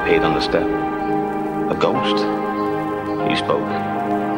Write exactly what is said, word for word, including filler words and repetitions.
appeared on the step. A ghost. He spoke.